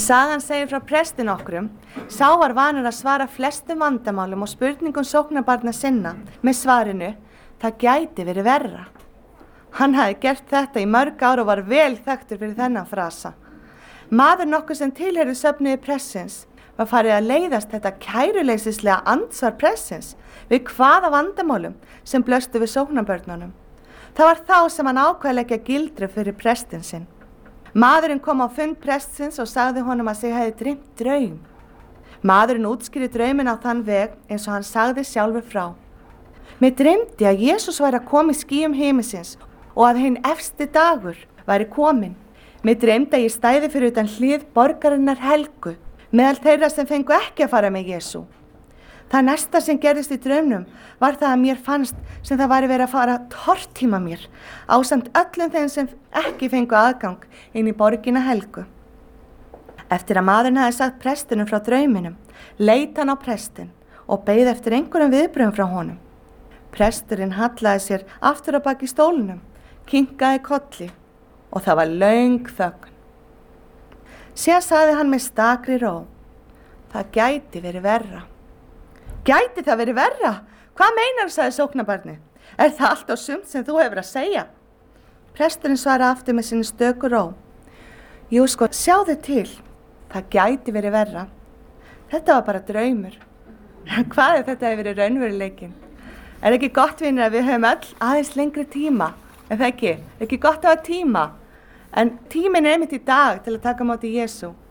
sagan segir frá presti nokkrum, sá var vanur að svara flestum vandamálum og spurningum sóknarbarna sinna með svarinu, það gæti verið verra. Hann hafði gert þetta í mörg ár og var vel þekktur fyrir þennan frasa. Maður nokkuð sem tilheyrði söfnuði pressins var farið að leiðast þetta kæruleysislega andsvar pressins við hvaða vandamálum sem blöstu við sóknarbörnunum. Það var þá sem hann ákvað að leggja gildru fyrir prestin sinn. Maðurinn kom á fund prestsins og sagði honum að sig hefði dreymt draum. Maðurinn útskýrði drauminn á þann veg eins og hann sagði sjálfur frá. Mér dreymdi að Jesús væri að koma í skýjum himinsins og að hinn efsti dagur væri kominn. Mér dreymdi að ég stæði fyrir utan hlið borgarinnar Helgu, meðal þeirra sem fengu ekki að fara með Jesú. Það næsta sem gerðist í draumnum var það að mér fannst sem það væri verið að fara að tortíma mér ásamt öllum þeim sem ekki fengu aðgang inn í borgina Helgu. Eftir að maðurinn hafði sagt prestinum frá drauminum, leit hann á prestin og beið eftir einhverjum viðbrögðum frá honum. Presturinn hallaði sér aftur á bak í stólnum, kinkaði kolli og það var löng þögn. Síðan sagði hann með stakri ró, það gæti verið verra. Gæti það verið verra? Hvað meinar þú, sagði sóknarbarnið? Er það allt á sumt sem þú hefur að segja? Presturinn svaraði aftur með sinni stöku ró. Jú sko, sjáðu til, það gæti verið verra. Þetta var bara draumur. Hvað ef þetta hefur verið raunveruleikinn? Er ekki gott, vinir, að við höfum öll aðeins lengri tíma? Er það ekki? Er ekki gott að hafa tíma? En tíminn er einmitt í dag til að taka á móti Jesú.